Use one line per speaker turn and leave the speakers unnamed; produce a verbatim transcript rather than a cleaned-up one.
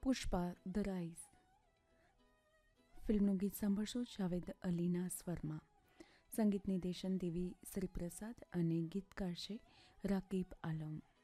Pushpa the rise ફિલ્મનું ગીત સાંભળશો જાવેદ અલીના સ્વરમાં. સંગીત નિર્દેશન દેવી શ્રીપ્રસાદ અને ગીતકાર છે રાકીબ આલમ.